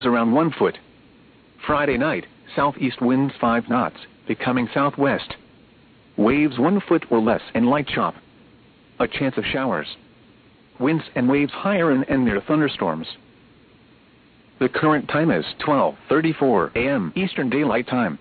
around 1 foot. Friday night, southeast winds 5 knots, becoming southwest. Waves 1 foot or less and light chop. A chance of showers. Winds and waves higher and near thunderstorms. The current time is 12:34 a.m. Eastern Daylight Time.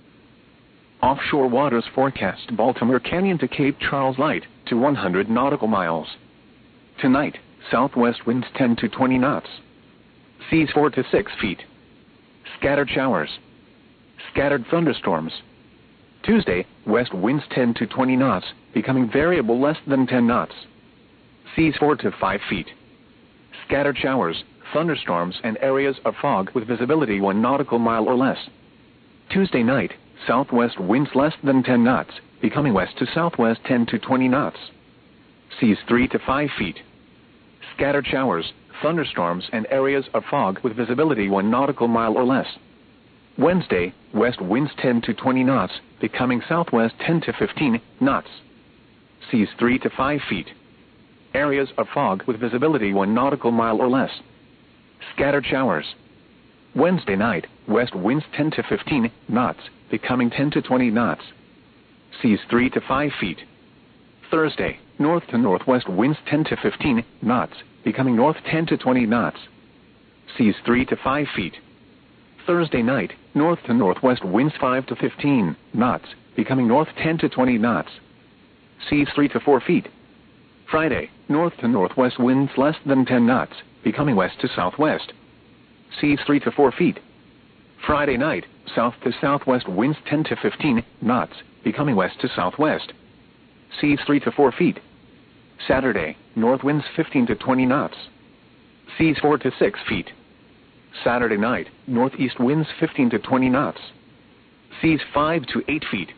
Offshore waters forecast Baltimore Canyon to Cape Charles light to 100 nautical miles. Tonight, southwest winds 10 to 20 knots. Seas 4 to 6 feet. Scattered showers. Scattered thunderstorms. Tuesday, west winds 10 to 20 knots, becoming variable less than 10 knots. Seas 4 to 5 feet. Scattered showers, thunderstorms and areas of fog with visibility 1 nautical mile or less. Tuesday night, southwest winds less than 10 knots, becoming west to southwest 10 to 20 knots. Seas 3 to 5 feet. Scattered showers, thunderstorms and areas of fog with visibility 1 nautical mile or less. Wednesday, west winds 10 to 20 knots, becoming southwest 10 to 15 knots. Seas 3 to 5 feet. Areas of fog with visibility 1 nautical mile or less. Scattered showers. Wednesday night, west winds 10 to 15 knots, becoming 10 to 20 knots. Seas 3 to 5 feet. Thursday, north to northwest winds 10 to 15 knots, becoming north 10 to 20 knots. Seas 3 to 5 feet. Thursday night, north to northwest winds 5 to 15 knots, becoming north 10 to 20 knots. Seas 3 to 4 feet. Friday, north to northwest winds less than 10 knots, becoming west to southwest. Seas 3 to 4 feet. Friday night, south to southwest winds 10 to 15 knots, becoming west to southwest. Seas 3 to 4 feet. Saturday, north winds 15 to 20 knots. Seas 4 to 6 feet. Saturday night, northeast winds 15 to 20 knots. Seas 5 to 8 feet.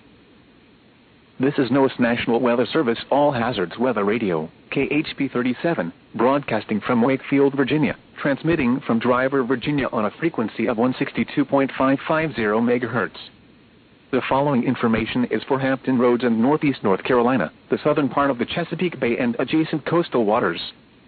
This is NOAA's National Weather Service All Hazards Weather Radio, KHP 37, broadcasting from Wakefield, Virginia, transmitting from Driver, Virginia on a frequency of 162.550 MHz. The following information is for Hampton Roads and Northeast North Carolina, the southern part of the Chesapeake Bay and adjacent coastal waters.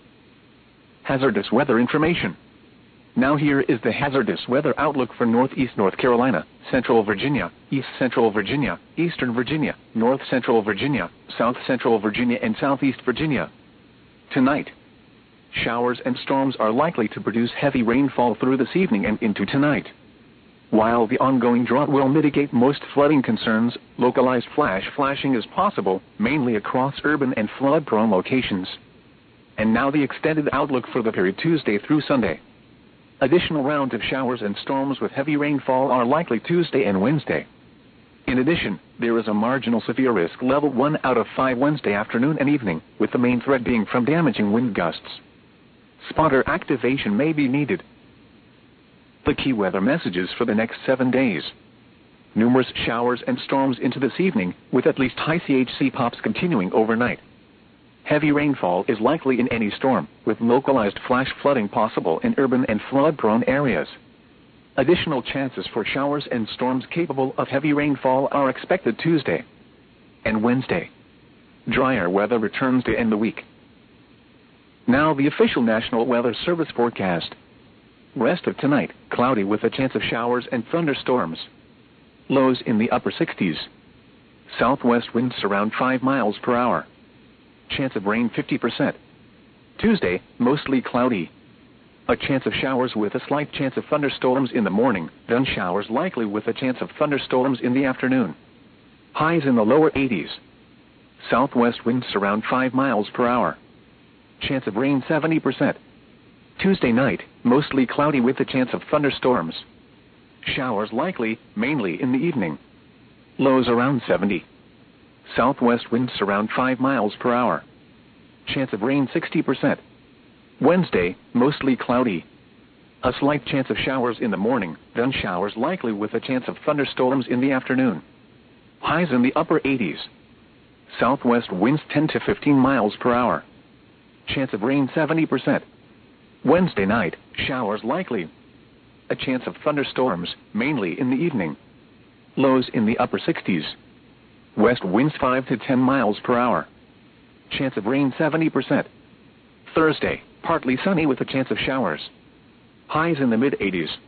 Hazardous weather information. Now here is the hazardous weather outlook for Northeast North Carolina, Central Virginia, East Central Virginia, Eastern Virginia, North Central Virginia, South Central Virginia and Southeast Virginia. Tonight, showers and storms are likely to produce heavy rainfall through this evening and into tonight. While the ongoing drought will mitigate most flooding concerns, localized flashing is possible, mainly across urban and flood-prone locations. And now the extended outlook for the period Tuesday through Sunday. Additional rounds of showers and storms with heavy rainfall are likely Tuesday and Wednesday. In addition, there is a marginal severe risk level 1 out of 5 Wednesday afternoon and evening, with the main threat being from damaging wind gusts. Spotter activation may be needed. The key weather messages for the next 7 days. Numerous showers and storms into this evening, with at least high CHC pops continuing overnight. Heavy rainfall is likely in any storm, with localized flash flooding possible in urban and flood-prone areas. Additional chances for showers and storms capable of heavy rainfall are expected Tuesday and Wednesday. Drier weather returns to end the week. Now the official National Weather Service forecast. Rest of tonight, cloudy with a chance of showers and thunderstorms. Lows in the upper 60s. Southwest winds around 5 miles per hour. Chance of rain 50%. Tuesday, mostly cloudy. A chance of showers with a slight chance of thunderstorms in the morning, then showers likely with a chance of thunderstorms in the afternoon. Highs in the lower 80s. Southwest winds around 5 miles per hour. Chance of rain 70%. Tuesday night, mostly cloudy with a chance of thunderstorms. Showers likely, mainly in the evening. Lows around 70. Southwest winds around 5 miles per hour. Chance of rain 60%. Wednesday, mostly cloudy. A slight chance of showers in the morning, then showers likely with a chance of thunderstorms in the afternoon. Highs in the upper 80s. Southwest winds 10 to 15 miles per hour. Chance of rain 70%. Wednesday night, showers likely. A chance of thunderstorms, mainly in the evening. Lows in the upper 60s. West winds 5 to 10 miles per hour. Chance of rain 70%. Thursday, partly sunny with a chance of showers. Highs in the mid-80s.